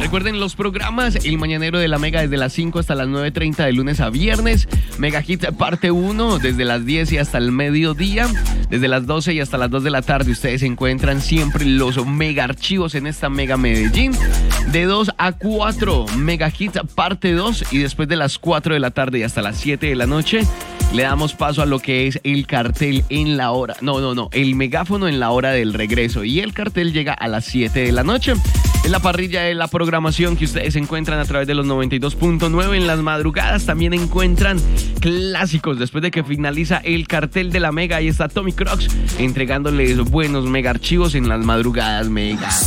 Recuerden los programas, el Mañanero de la Mega desde las 5 hasta las 9:30 de lunes a viernes, Mega Hits parte 1 desde las 10 y hasta el mediodía, desde las 12 y hasta las 2 de la tarde ustedes encuentran siempre los mega archivos en esta Mega Medellín, de 2 a 4 Mega Hits parte 2 y después de las 4 de la tarde y hasta las 7 de la noche le damos paso a lo que es el cartel en la hora, el megáfono en la hora del regreso y el cartel llega a las 7 de la noche. Es la parrilla de la programación que ustedes encuentran a través de los 92.9 en las madrugadas. También encuentran clásicos después de que finaliza el cartel de la Mega. Ahí está Tommy Crocs entregándoles buenos mega archivos en las madrugadas Mega.